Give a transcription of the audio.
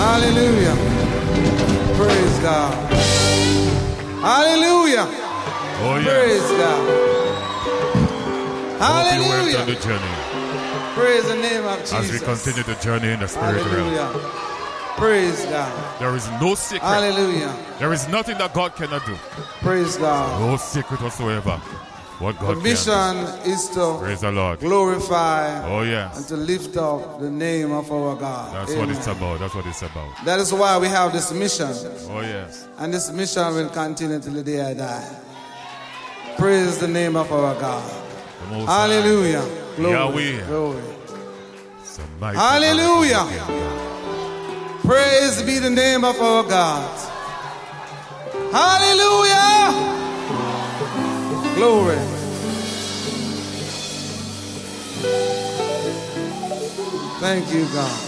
Hallelujah. Praise God. Hallelujah. Oh, yes. Praise God. Hallelujah. On the journey. Praise the name of Jesus. As we continue the journey in the spirit Hallelujah. realm. Praise God. There is no secret. Hallelujah. There is nothing that God cannot do. Praise God. No secret whatsoever. What God The mission is to praise the Lord. Glorify yes. and to lift up the name of our God. That's Amen. what it's about. That's what it's about. That is why we have this mission. Oh, yes. And this mission will continue till the day I die. Praise the name of our God. Hallelujah. Glory. Yahweh. Glory. Hallelujah. Praise be the name of our God. Hallelujah. Glory. Thank you, God.